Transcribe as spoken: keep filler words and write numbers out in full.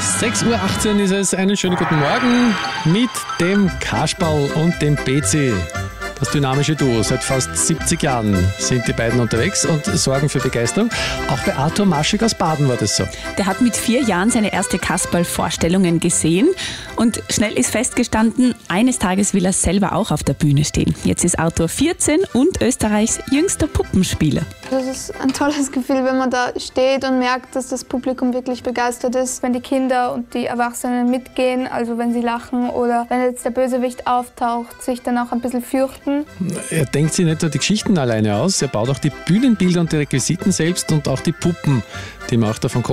sechs Uhr achtzehn ist es. Einen schönen guten Morgen mit dem Kasperl und dem Bezi. Das dynamische Duo. Seit fast siebzig Jahren sind die beiden unterwegs und sorgen für Begeisterung. Auch bei Arthur Maschig aus Baden war das so. Der hat mit vier Jahren seine erste Kasperl-Vorstellungen gesehen und schnell ist festgestanden, eines Tages will er selber auch auf der Bühne stehen. Jetzt ist Arthur vierzehn und Österreichs jüngster Puppenspieler. Das ist ein tolles Gefühl, wenn man da steht und merkt, dass das Publikum wirklich begeistert ist. Wenn die Kinder und die Erwachsenen mitgehen, also wenn sie lachen oder wenn jetzt der Bösewicht auftaucht, sich dann auch ein bisschen fürchten. Er denkt sich nicht nur die Geschichten alleine aus, er baut auch die Bühnenbilder und die Requisiten selbst und auch die Puppen, die man auch davon